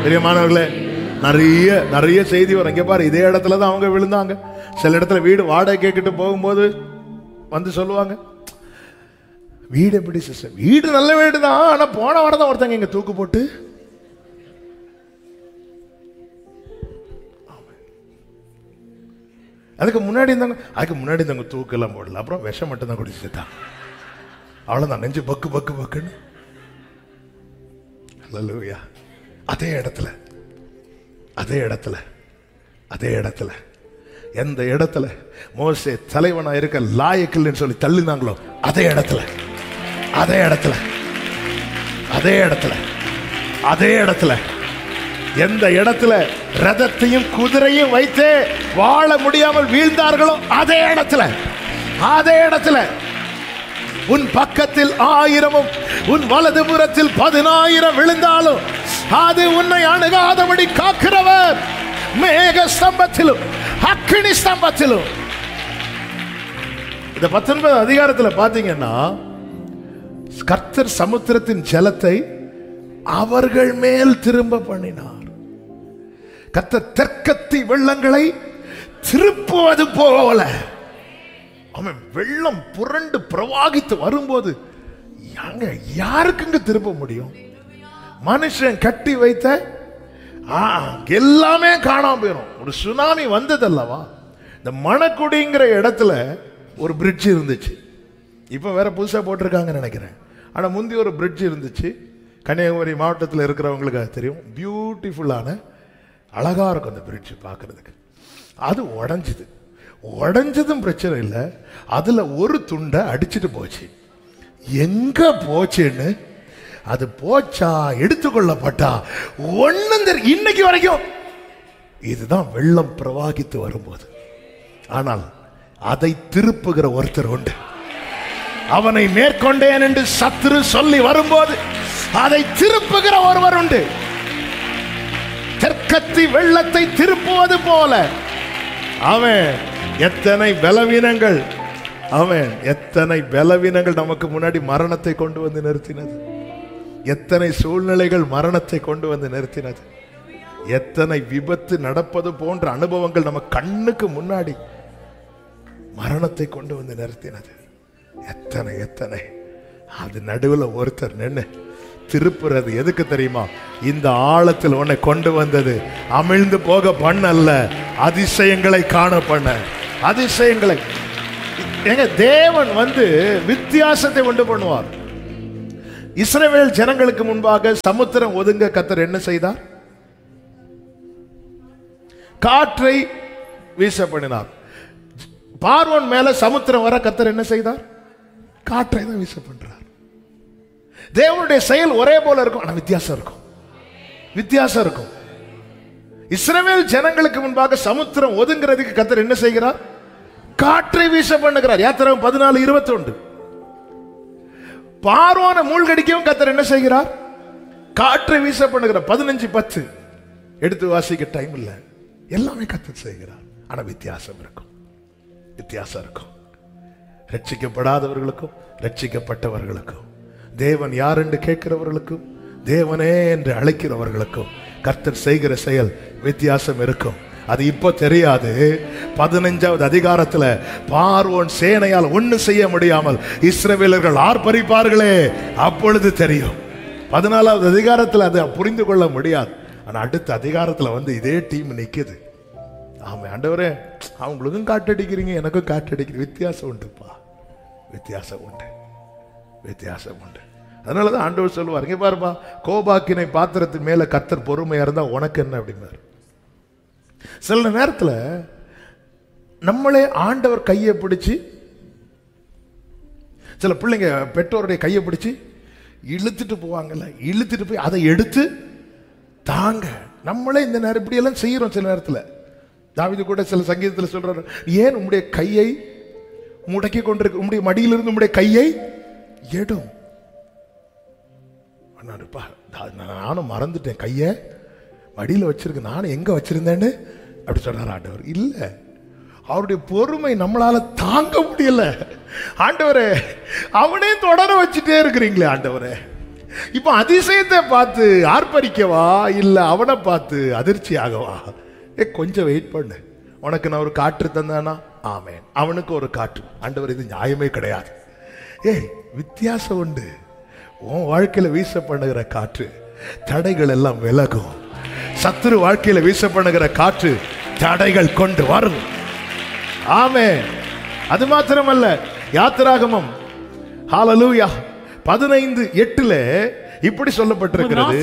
பிரியமானவர்களே, நிறைய நிறைய செய்தி வரும். இங்க பாரு, இதே இடத்துல தான் அவங்க விழுந்தாங்க. சில இடத்துல வீடு வாடகை கேட்டுட்டு போகும்போது வந்து சொல்லுவாங்க, வீடு எப்படி சிஸ்டர், வீடு நல்ல வீடு தான், ஆனா போன வாரம் தான் ஒருத்தங்க இங்க தூக்கு போட்டு. அதுக்கு முன்னாடி இருந்தாங்க தூக்கு எல்லாம் போடல, அப்புறம் விஷம் மட்டும் தான் குடிச்சு செத்தாங்க. அவ்வளவுதான், நெஞ்சு பக்கு பக்கு பக்குன்னு. அல்லேலூயா. அதே இடத்துல எந்த இடத்துல மோசே தலைவனா இருக்க லாயக்கில்லைன்னு சொல்லி தள்ளினாங்களோ அதே இடத்துல எந்த இடத்துல ரதத்தையும் குதிரையும் வைத்து வாழ முடியாமல் வீழ்ந்தார்களோ அதே இடத்துல உன் பக்கத்தில் 1000 உன் வலது புறத்தில் 10,000 விழுந்தாலும் அது உன்னை அணுகாதபடி காக்கிறவர் மேக ஸ்தம்பத்திலும் அக்கினி ஸ்தம்பத்திலும். இந்த 19 அதிகாரத்தில் பாத்தீங்கன்னா, கர்த்தர் சமுத்திரத்தின் ஜலத்தை அவர்கள் மேல் திரும்ப பண்ணினார். கர்த்தர் தெற்கத்தி வெள்ளங்களை திருப்புவது போல. அவன் வெள்ளம் புரண்டு பிரவாகித்து வரும்போது யாருக்குங்க திருப்ப முடியும்? மனுஷன் கட்டி வைத்த எல்லாமே காணாம போயிடும். ஒரு சுனாமி வந்தது அல்லவா? இந்த மணக்குடிங்கிற இடத்துல ஒரு பிரிட்ஜ் இருந்துச்சு. இப்ப வேற புதுசா போட்டிருக்காங்கன்னு நினைக்கிறேன். ஆனா முந்தி ஒரு பிரிட்ஜ் இருந்துச்சு. கன்னியாகுமரி மாவட்டத்தில் இருக்கிறவங்களுக்கு அது தெரியும். பியூட்டிஃபுல்லான அழகா இருக்கும் அந்த பிரிட்ஜ் பார்க்கறதுக்கு. அது உடஞ்சதும் பிரச்சனை இல்லை. அதுல ஒரு துண்டை அடிச்சுட்டு போச்சு. எங்க போச்சுன்னு, அது போச்சா எடுத்துக்கொள்ளப்பட்டா ஒண்ணும் தெரியும் இன்னைக்கு வரைக்கும். இதுதான் வெள்ளம் பிரவாகித்து வரும்போது. ஆனால் அதை திருப்புகிற ஒருத்தர் உண்டு. அவனை மேற்கொண்டேன் என்று சத்துரு சொல்லி வரும்போது அதை திருப்புகிற ஒருவர் உண்டு. தெற்கத்தி வெள்ளத்தை திருப்புவது போல அவன் எத்தனை பலவீனங்கள் நமக்கு முன்னாடி மரணத்தை கொண்டு வந்து நிறுத்தினது. எத்தனை சூழ்நிலைகள் மரணத்தை கொண்டு வந்து நிறுத்தினது. எத்தனை விபத்து நடப்பது போன்ற அனுபவங்கள் நம்ம கண்ணுக்கு முன்னாடி மரணத்தை கொண்டு வந்து நிறுத்தினது. எத்தனை அது நடுவில் ஒருத்தர் நின்று திருப்புறது எதுக்கு தெரியுமா? இந்த ஆழத்தில் உன்னை கொண்டு வந்தது அமிழ்ந்து போக பண்ணல்ல, அதிசயங்களை காண பண்ண. அதிசயங்களை எங்க தேவன் வித்தியாசத்தை உண்டு பண்ணுவார். இஸ்ரவேல் ஜனங்களுக்கு முன்பாக சமுத்திரம் ஒதுங்க கர்த்தர் என்ன செய்தார்? காற்றை வீச பண்ணினார். பார்வோன் மேல சமுத்திரம் வர கர்த்தர் என்ன செய்தார்? காற்றை தான் வீச பண்றார். தேவனுடைய செயல் ஒரே போல இருக்கும், ஆனா வித்தியாசம் இருக்கும். இஸ்ரவேல் ஜனங்களுக்கு முன்பாக சமுத்திரம் ஒதுங்கிறதுக்கு கர்த்தர் என்ன செய்கிறார்? காற்றை வீச பண்ணுகிறார். யாத்திராகமம் 14:21. பார்வோனை மூழ்கடிக்கவும் கர்த்தர் என்ன செய்கிறார்? காற்றை வீச பண்ணுகிறார். 15:10 எடுத்து வாசிக்க டைம் இல்லை. எல்லாமே கர்த்தர் செய்கிறார். ஆனா வித்தியாசம் இருக்கும். ரட்சிக்கப்படாதவர்களுக்கும் ரட்சிக்கப்பட்டவர்களுக்கும், தேவன் யார் என்று கேட்கிறவர்களுக்கும் தேவனே என்று அழைக்கிறவர்களுக்கும் கர்த்தர் செய்கிற செயல் வித்தியாசம் இருக்கும். அது இப்போ தெரியாது. 15வது அதிகாரத்துல பார்வோன் சேனையால் ஒண்ணு செய்ய முடியாமல் இஸ்ரவேலர்கள் ஆர்ப்பரிப்பார்களே, அப்பொழுது தெரியும். 14வது அதிகாரத்துல அதை புரிந்து கொள்ள முடியாது. ஆனா அடுத்த அதிகாரத்துல இதே டீம் நிக்குது. ஆமா ஆண்டவரே, அவங்களுக்கும் காட்டடிக்கிறீங்க, எனக்கும் காட்டடிக்கிறீங்க. வித்தியாசம் உண்டுப்பா, வித்தியாசம் உண்டு. அதனாலதான் ஆண்டவர் சொல்லுவார், இங்க பாருப்பா, கோபாக்கினை பாத்திரத்தின் மேல கர்த்தர் பொறுமையா இருந்தா உனக்கு என்ன அப்படின்னாரு. சில நேரத்தில் நம்மளே ஆண்டவர் கையை பிடிச்சி, சில பிள்ளைங்க பெற்றோருடைய கையை பிடிச்சி இழுத்துட்டு போவாங்கல்ல, இழுத்துட்டு போய் அதை எடுத்து தாங்க. நம்மளே இந்த நேரம் இப்படி எல்லாம் செய்யறோம். சில நேரத்தில் தாவீது கூட சில சங்கீதத்தில் சொல்றாரு, ஏன் உம்முடைய கையை முடக்கி கொண்டிருக்க, உம்முடைய மடியிலிருந்து உம்முடைய கையை எடும். நானும் மறந்துட்டேன், கையை மடியில் வச்சிருக்க, நானும் எங்க வச்சிருந்தேன்னு அப்படி சொன்னார் ஆண்டவர். இல்ல, அவருடைய பொறுமை நம்மளால தாங்க முடியல. ஆண்டவரே, அவனே தொடர வச்சுட்டே இருக்கிறீங்களே ஆண்டவரே, இப்ப அதிசயத்தை பார்த்து ஆர்ப்பரிக்கவா இல்ல அவனை பார்த்து அதிர்ச்சி ஆகவா? கொஞ்சம் வெயிட் பண்ணு, உனக்கு நான் ஒரு காற்று தந்தானா, ஆமென், அவனுக்கு ஒரு காற்று. ஆண்டவர், இது நியாயமே கிடையாது. வித்தியாசம் உண்டு. உன் வாழ்க்கையில வீச பண்ணுகிற காற்று தடைகள் எல்லாம் விலகும். சத்துரு வாழ்க்கையில வீச பண்ணுகிற காற்று தடைகள் கொண்டு வரும். ஆமென். அது மாத்திரமல்ல, யாத்திராகமம் ஹல்லேலூயா 15:8 இப்படி சொல்லப்பட்டிருக்கிறது,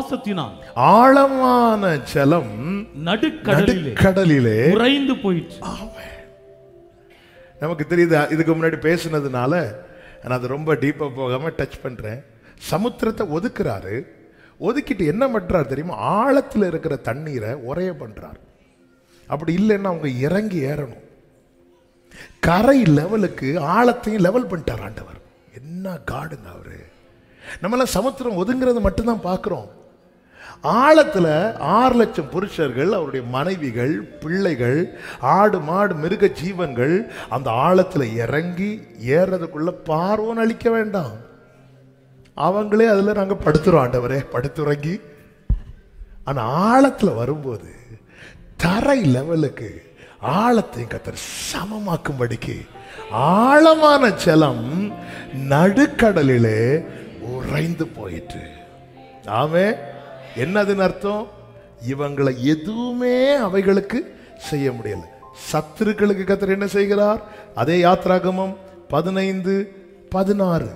ஆழமான ஜலம் நடுக்கடலிலே உறைந்து போயிற்று. நமக்கு தெரியுது, இதுக்கு முன்னாடி பேசினதுனால நான் அது ரொம்ப டீப்பா போகாம டச் பண்றேன். சமுத்திரத்தை ஒதுக்குறாரு, ஒதுக்கிட்டு என்ன பண்றாரு தெரியுமா? ஆழத்தில் இருக்கிற தண்ணீரை உரைய பண்றாரு. அப்படி இல்லைன்னா அவங்க இறங்கி ஏறணும். கரை லெவலுக்கு ஆழத்தையும் லெவல் பண்ணிட்டார் ஆண்டவர். என்ன காடுங்க அவரு! நம்மளாம் சமுத்திரம் ஒதுங்கிறது மட்டும்தான் பார்க்கிறோம். ஆழத்துல 6 லட்சம் புருஷர்கள், அவருடைய மனைவிகள், பிள்ளைகள், ஆடு மாடு மிருக ஜீவன்கள் அந்த ஆழத்துல இறங்கி ஏறதுக்குள்ள பார்வோன் அழிக்க வேண்டாம், அவங்களே அதுல நாங்க படுத்துறோம் ஆண்டவரே, படுத்துறங்கி. ஆனா ஆழத்துல வரும்போது தரை லெவலுக்கு ஆழத்தையும் கர்த்தர் சமமாக்கும்படிக்கு ஆழமான ஜலம் நடுக்கடலிலே உறைந்து போயிற்று. ஆமே. என்னதுன்னு அர்த்தம்? இவங்களை எதுவுமே அவைகளுக்கு செய்ய முடியல. சத்துருக்களுக்கு கர்த்தர் என்ன செய்கிறார்? அதே யாத்திராகமம் 15:16,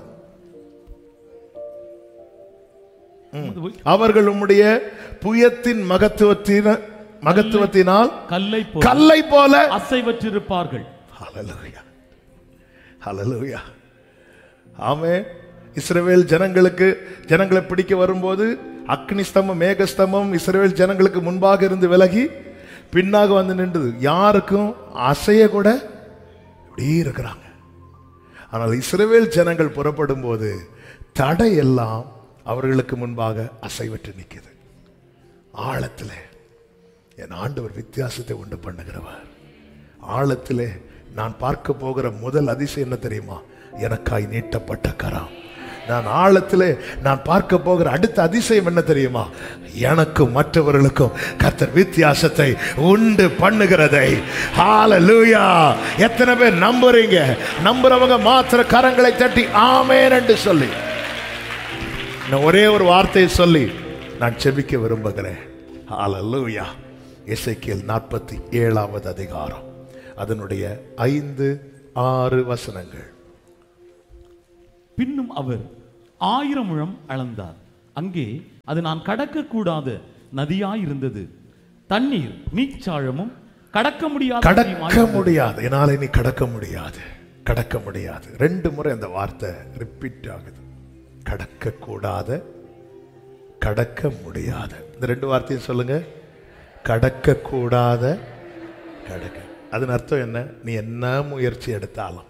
அவர்கள் உம்முடைய புயத்தின் மகத்துவத்தினால் கல்லை போல அசைவற்றிருப்பார்கள். ஹல்லேலூயா, ஹல்லேலூயா. ஆமென். இஸ்ரவேல் ஜனங்களை பிடிக்க வரும்போது அக்னி ஸ்தம்பம் மேகஸ்தம்பம் இஸ்ரவேல் ஜனங்களுக்கு முன்பாக இருந்து விலகி பின்னாக வந்து நின்றது. யாருக்கும் அசைய கூட இப்படி இருக்கிறாங்க. ஆனால் இஸ்ரவேல் ஜனங்கள் புறப்படும் போது தடை எல்லாம் அவர்களுக்கு முன்பாக அசைவற்று நிற்குது. ஆழத்திலே என் ஆண்டவர் வித்தியாசத்தை உண்டு பண்ணுகிறவர். ஆழத்திலே நான் பார்க்க போகிற முதல் அதிசயம் என்ன தெரியுமா? எனக்காய் நீட்டப்பட்ட கரம். நான் ஆழத்திலே நான் பார்க்க போகிற அடுத்த அதிசயம் என்ன தெரியுமா? எனக்கும் மற்றவர்களுக்கும் கர்த்தர் வித்தியாசத்தை உண்டு பண்ணுகிறதை. ஹல்லேலூயா. எத்தனை பேர் நம்புறீங்க? நம்புறவங்க மாத்திர கரங்களை தட்டி ஆமென் என்று சொல்லி நான் ஒரே ஒரு வார்த்தையை சொல்லி நான் செபிக்க விரும்புகிறேன். ஹல்லேலூயா. எசேக்கியேல் 47வது அதிகாரம், அதனுடைய 5-6 வசனங்கள். பின்னும் அவர் 1000 முழம் அளந்தார். அங்கே அது நான் கடக்க கூடாத நதியாயிருந்தது. தண்ணீர் நீச்சாழமும் கடக்க முடியாது. என்னால நீ கடக்க முடியாது. 2 முறை அந்த வார்த்தை ரிப்பீட் ஆகுது. கடக்க கூடாத, கடக்க முடியாத. இந்த 2 வார்த்தையும் சொல்லுங்க. கடக்க கூடாத, கடக்க. அதன் அர்த்தம் என்ன? நீ என்ன முயற்சி எடுத்தாலும்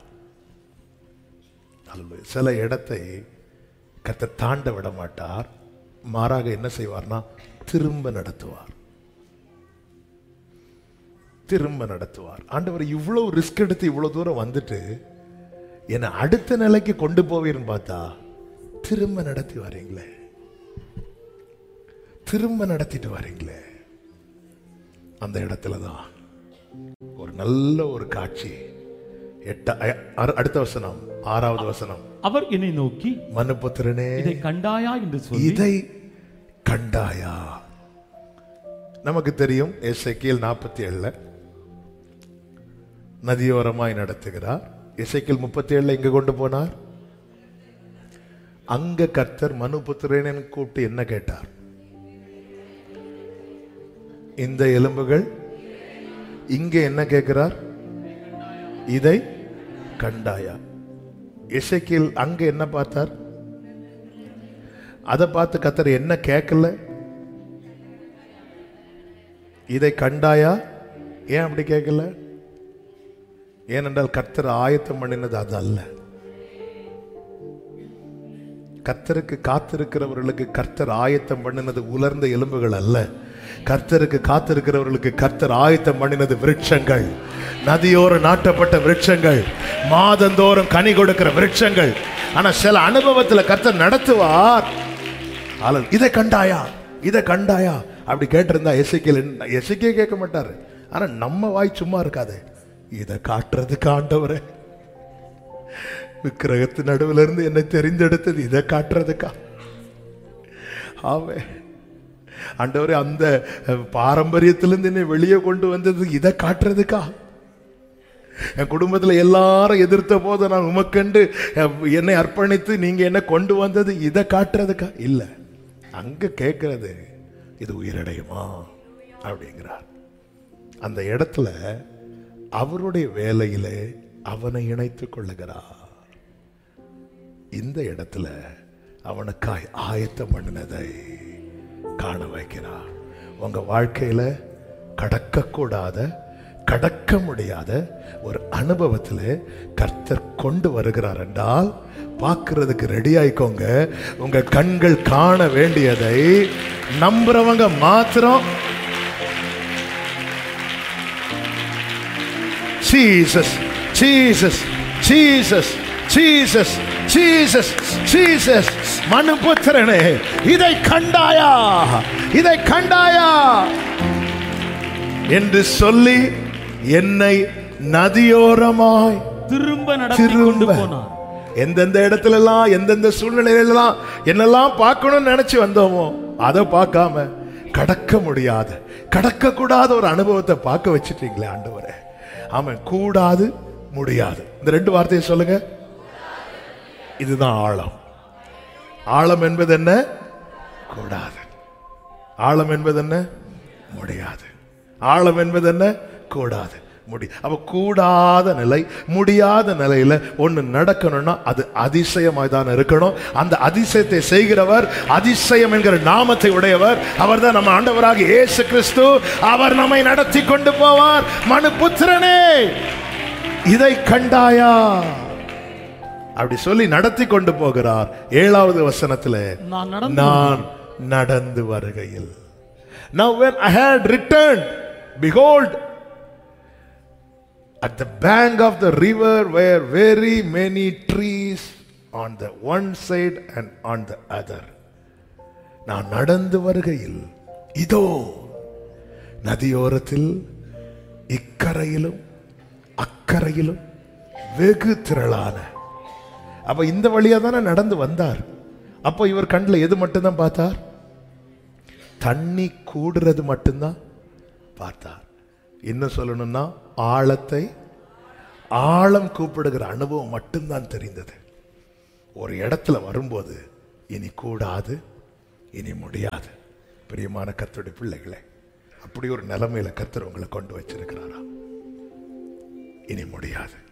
சில இடத்தை கர்த்தர் தாண்ட விட மாட்டார். மாறாக என்ன செய்வார்னா திரும்ப நடத்துவார். ஆண்டவர் இவ்வளவு ரிஸ்க் எடுத்து இவ்வளவு தூரம் வந்துட்டு என்னை அடுத்த நிலைக்கு கொண்டு போவீர்னு பார்த்தா திரும்ப நடத்திட்டு வரீங்களே. அந்த இடத்துலதான் ஒரு நல்ல ஒரு காட்சி. அடுத்த வசனம், 6வது வசனம். அவர் என்னை நோக்கி, மனுபுத்திரனே, இதை கண்டாயா என்று சொல்லி. இதை கண்டாயா? நமக்கு தெரியும் எசேக்கியேல் 47 நதியோரமாய் நடத்துகிறார். எசேக்கியேல் 37 எங்க கொண்டு போனார்? அங்க கர்த்தர் மனுபுத்திரனே கூப்பிட்டு என்ன கேட்டார்? இந்த எலும்புகள். இங்க என்ன கேட்கிறார்? இதை கண்டாயா? எசேக்கியேல் அங்க என்ன பார்த்தார்? அதை பார்த்து கர்த்தர் என்ன கேட்கல? இதை கண்டாயா? ஏன் அப்படி கேட்கல? ஏனென்றால் கர்த்தர் ஆயத்தம் பண்ணினது அது அல்ல. கர்த்தருக்கு காத்திருக்கிறவர்களுக்கு கர்த்தர் ஆயத்தம் பண்ணினது உலர்ந்த எலும்புகள் அல்ல. கர்த்தருக்கு காத்திருக்கிறவர்களுக்கு கர்த்தர் ஆயத்தம் பண்ணினது விருட்சங்கள், நதியோர நாட்டப்பட்ட விருட்சங்கள், மாதந்தோறும் கனி கொடுக்கிற விருட்சங்கள். ஆனா சில அனுபவத்தில் கர்த்தர் நடத்துவார். இதை கண்டாயா, இதை கண்டாயா அப்படி கேட்டிருந்தா எசேக்கியேல் கேட்க மாட்டாரு. ஆனா நம்ம வாய் சும்மா இருக்காது. இதை காட்டுறதுக்கு ஆண்டவரே, விக்கிரகத்து நடுவில் இருந்து என்னை தெரிந்தெடுத்தது இதை காட்டுறதுக்கா? ஆமே ஆண்டவரே, அந்த பாரம்பரியத்திலிருந்து என்னை வெளியே கொண்டு வந்தது இதை காட்டுறதுக்கா? என் குடும்பத்தில் எல்லாரும் எதிர்த்த போது நான் உமக்கண்டு என்னை அர்ப்பணித்து நீங்க என்ன கொண்டு வந்தது இதை காட்டுறதுக்கா? இல்லை, அங்க கேட்கிறது இது உயிரடையுமா அப்படிங்கிறார். அந்த இடத்துல அவருடைய வேலையிலே அவனை இணைத்துக் கொள்ளுகிறார். இந்த இடத்துல அவனுக்காய் ஆயத்தம் பண்ணினதை காண வைக்கிறார். உங்க வாழ்க்கையில கடக்கக்கூடாத, கடக்க முடியாத ஒரு அனுபவத்தில் கர்த்தர் கொண்டு வருகிறார் என்றால் பார்க்கிறதுக்கு ரெடி ஆயிக்கோங்க. உங்க கண்கள் காண வேண்டியதை நம்புறவங்க மாத்திரம் Jesus Jesus Jesus Jesus Jesus Jesus மனுபுத்திரனே, இதை கண்டாயா, இதை கண்டாயா என்று சொல்லி என்னை நதியோரமாய் திரும்ப நடத்தி கொண்டு போனார். எந்தெந்த இடத்துல எல்லாம், எந்தெந்த சூழ்நிலையிலாம் என்னெல்லாம் பார்க்கணும்னு நினைச்சு வந்தோமோ அதை பார்க்காம கடக்க முடியாத, கடக்க கூடாத ஒரு அனுபவத்தை பார்க்க வச்சிட்டீங்களே ஆண்டவரே. ஆமா, கூடாது முடியாது, இந்த ரெண்டு வார்த்தையை சொல்லுங்க. இதுதான் ஆழம். ஆழம் என்பது என்ன? கூடாது. ஆழம் என்பது என்ன? முடியாது. ஆழம் என்பது என்ன? கூடாது, அப்ப கூடாத நிலை, முடியாத நிலையில ஒண்ணு நடக்கணும்னா அது அதிசயமாய் தான் இருக்கணும். அந்த அதிசயத்தை செய்கிறவர், அதிசயம் என்கிற நாமத்தை உடையவர், அவர் தான் நம்ம ஆண்டவராக இயேசு கிறிஸ்து. அவர் நம்மை நடத்தி கொண்டு போவார். மனுபுத்திரனே, இதை கண்டாயா அப்படி சொல்லி நடத்தி கொண்டு போகிறார். 7வது வசனத்துல நான் நடந்து வருகையில், now when I had returned, behold, at the bank of the river were very many trees on the one side and on the other. நான் நடந்து வருகையில் இதோ நதியோரத்தில் இக்கரையிலும் அக்கரையிலும் வெகு திரளான. அப்ப இந்த வழியா தானே நடந்து வந்தார். அப்போ இவர் கண்ணில் எது மட்டும்தான் பார்த்தார்? தண்ணி கூடுறது மட்டும்தான் பார்த்தார். இன்னும் சொல்லணும்னா ஆழத்தை, ஆழம் கூப்பிடுகிற அனுபவம் மட்டும்தான் தெரிந்தது. ஒரு இடத்துல வரும்போது இனி கூடாது, இனி முடியாது. பிரியமான கர்த்தருடைய பிள்ளைகளே, அப்படி ஒரு நிலைமையில கர்த்தர் உங்களை கொண்டு வச்சிருக்கிறாரா? இனி முடியாது.